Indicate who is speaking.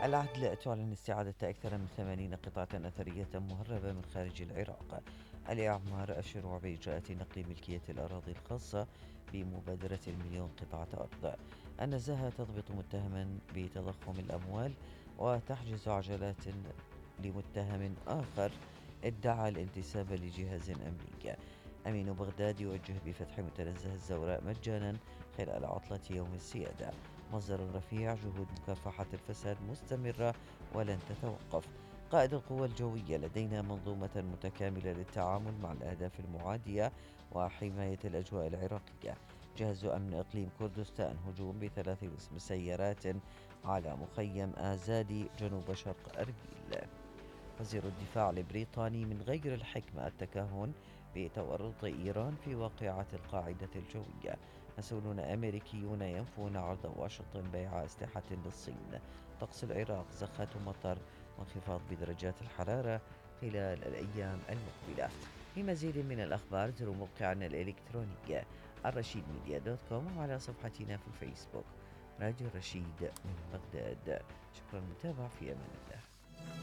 Speaker 1: العدل تعلن استعادة أكثر من 80 قطعة أثرية مهربة من خارج العراق. الإعمار الشروع بإجراءات نقل ملكية الأراضي الخاصة بمبادرة المليون قطعة أرض. النزاهة تضبط متهما بتضخم الأموال وتحجز عجلات لمتهم آخر ادعى الانتساب لجهاز أمني. أمين بغداد يوجه بفتح متنزه الزوراء مجانا خلال عطلة يوم السيادة. مصدر رفيع: جهود مكافحة الفساد مستمرة ولن تتوقف. قائد القوى الجوية: لدينا منظومة متكاملة للتعامل مع الأهداف المعادية وحماية الأجواء العراقية. جهز أمن إقليم كردستان هجوم بثلاث مسيرات على مخيم آزادي جنوب شرق أربيل. وزير الدفاع البريطاني: من غير الحكمة التكهن بتورط إيران في واقعة القاعدة الجوية. مسؤولون أمريكيون ينفون عرض واشنطن بيع أسلحة للصين. طقس العراق: زخات مطر وانخفاض بدرجات الحرارة خلال الأيام المقبلة. لمزيد من الأخبار زوروا موقعنا الإلكتروني الرشيد ميديا دوت كوم، وعلى صفحتنا في الفيسبوك راديو رشيد من بغداد. شكرا للمتابعة، في أمان الله.